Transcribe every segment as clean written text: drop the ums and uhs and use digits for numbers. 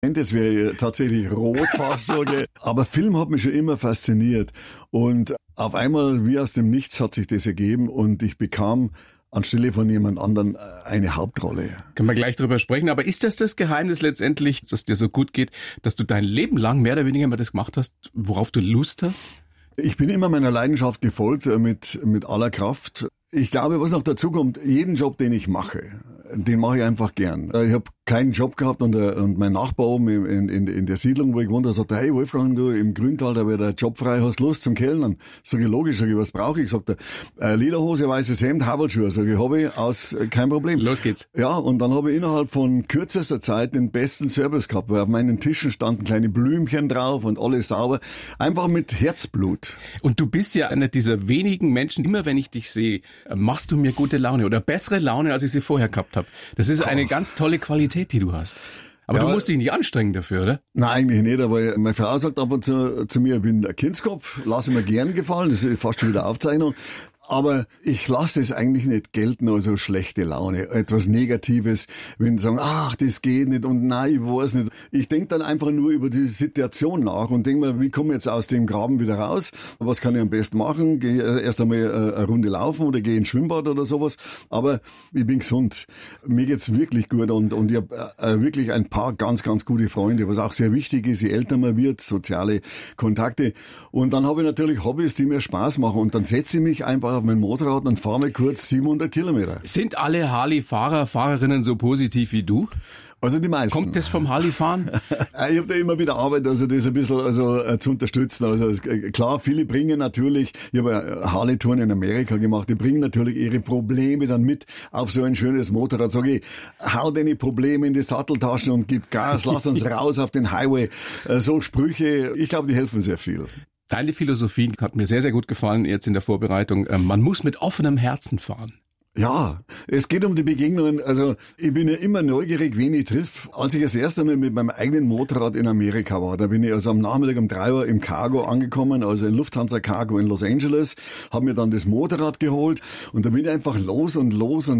Das wäre tatsächlich rot fast schon. Aber Film hat mich schon immer fasziniert. Und auf einmal, wie aus dem Nichts, hat sich das ergeben und ich bekam anstelle von jemand anderem eine Hauptrolle. Können wir gleich drüber sprechen. Aber ist das Geheimnis letztendlich, dass dir so gut geht, dass du dein Leben lang mehr oder weniger immer das gemacht hast, worauf du Lust hast? Ich bin immer meiner Leidenschaft gefolgt, mit aller Kraft. Ich glaube, was noch dazu kommt, jeden Job, den ich mache, den mache ich einfach gern. Ich habe keinen Job gehabt und mein Nachbar oben in der Siedlung, wo ich gewohnt habe, sagte, hey Wolfgang, du im Grüntal, da wird der Job frei, hast Lust zum Kellnern? Sag ich, logisch, sag ich, was brauche ich? Sagt er, Lederhose, weißes Hemd, Habertschuhe. Sag ich, habe ich aus, kein Problem. Los geht's. Ja, und dann habe ich innerhalb von kürzester Zeit den besten Service gehabt, weil auf meinen Tischen standen kleine Blümchen drauf und alles sauber. Einfach mit Herzblut. Und du bist ja einer dieser wenigen Menschen, immer wenn ich dich sehe, machst du mir gute Laune oder bessere Laune, als ich sie vorher gehabt habe. Das ist eine ganz tolle Qualität, die du hast. Aber ja, du musst dich nicht anstrengen dafür, oder? Nein, eigentlich nicht, aber meine Frau sagt ab und zu mir, ich bin ein Kindskopf, lasse mir gern gefallen, das ist fast schon wieder Aufzeichnung. Aber ich lasse es eigentlich nicht gelten, also schlechte Laune, etwas Negatives, wenn sie sagen, ach, das geht nicht und nein, ich weiß nicht. Ich denke dann einfach nur über diese Situation nach und denke mir, wie komme ich jetzt aus dem Graben wieder raus? Was kann ich am besten machen? Gehe erst einmal eine Runde laufen oder gehe ins Schwimmbad oder sowas. Aber ich bin gesund. Mir geht's wirklich gut und ich habe wirklich ein paar ganz, ganz gute Freunde, was auch sehr wichtig ist, je älter man wird, soziale Kontakte. Und dann habe ich natürlich Hobbys, die mir Spaß machen und dann setze ich mich einfach auf mein Motorrad und fahre mal kurz 700 Kilometer. Sind alle Harley-Fahrer, Fahrerinnen so positiv wie du? Also die meisten. Kommt das vom Harley-Fahren? Ich habe da immer wieder Arbeit, also das ein bisschen zu unterstützen. Also klar, viele bringen natürlich, ich habe Harley-Touren in Amerika gemacht, die bringen natürlich ihre Probleme dann mit auf so ein schönes Motorrad. Sag ich, hau deine Probleme in die Satteltaschen und gib Gas, lass uns raus auf den Highway. So Sprüche, ich glaube, die helfen sehr viel. Deine Philosophie hat mir sehr, sehr gut gefallen jetzt in der Vorbereitung. Man muss mit offenem Herzen fahren. Ja, es geht um die Begegnungen. Also ich bin ja immer neugierig, wen ich triff. Als ich das erste Mal mit meinem eigenen Motorrad in Amerika war, da bin ich also am Nachmittag um 3 Uhr im Cargo angekommen, also in Lufthansa Cargo in Los Angeles, habe mir dann das Motorrad geholt und da bin ich einfach los und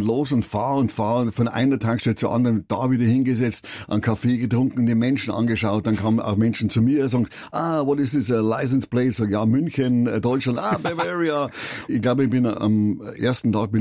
fahr von einer Tankstelle zur anderen, da wieder hingesetzt, einen Kaffee getrunken, die Menschen angeschaut, dann kamen auch Menschen zu mir und sagen, what is this, a license plate? Sag, ja, München, Deutschland, Bavaria. Ich glaube, ich bin am ersten Tag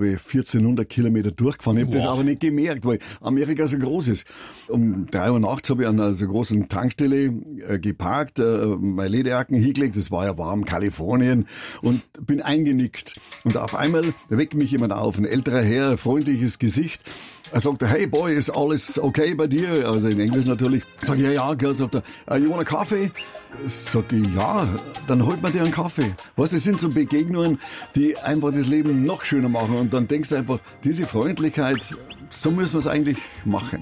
1400 Kilometer durchgefahren. Ich habe das aber nicht gemerkt, weil Amerika so groß ist. Um 3 Uhr nachts habe ich an einer so großen Tankstelle geparkt, meine Lederjacken hingelegt, es war ja warm, Kalifornien, und bin eingenickt. Und auf einmal weckt mich jemand auf, ein älterer Herr, freundliches Gesicht. Er sagte, hey boy, ist alles okay bei dir? Also in Englisch natürlich. Sag ich, ja, Girl, sagt er, you want a coffee? Sag ich, ja, dann holt man dir einen Kaffee. Was, das sind so Begegnungen, die einfach das Leben noch schöner machen. Und dann denkst du einfach, diese Freundlichkeit, so müssen wir es eigentlich machen.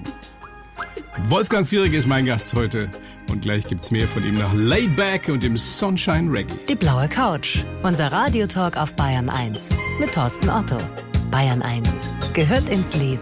Wolfgang Fierig ist mein Gast heute. Und gleich gibt's mehr von ihm nach Laid Back und dem Sunshine Reggae. Die blaue Couch, unser Radiotalk auf Bayern 1 mit Thorsten Otto. Bayern 1 gehört ins Leben.